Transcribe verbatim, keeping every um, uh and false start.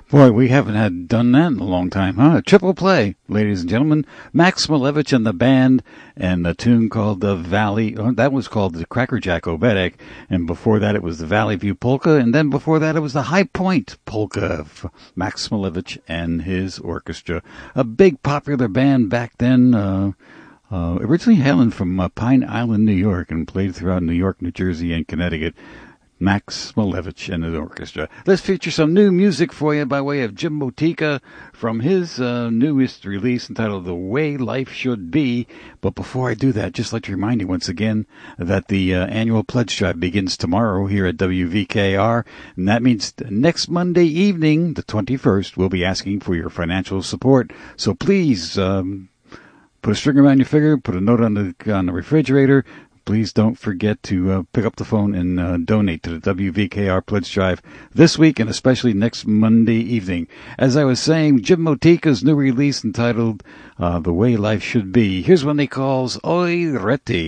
Boy, we haven't had done that in a long time, huh? Triple play, ladies and gentlemen. Max Malevich and the band, and the tune called The Valley. Oh, that was called the Crackerjack Obedic, and before that it was the Valley View Polka, and then before that it was the High Point Polka of Max Malevich and his orchestra. A big popular band back then, uh, uh, originally hailing from uh, Pine Island, New York, and played throughout New York, New Jersey, and Connecticut. Max Malevich and his orchestra. Let's feature some new music for you by way of Jim Motika from his uh, newest release entitled The Way Life Should Be. But before I do that, just like to remind you once again that the uh, annual pledge drive begins tomorrow here at W V K R. And that means next Monday evening, the twenty-first, we'll be asking for your financial support. So please um, put a string around your finger, put a note on the, on the refrigerator. Please don't forget to uh, pick up the phone and uh, donate to the W V K R Pledge Drive this week and especially next Monday evening. As I was saying, Jim Motika's new release entitled uh, The Way Life Should Be. Here's one he calls Oi Reti.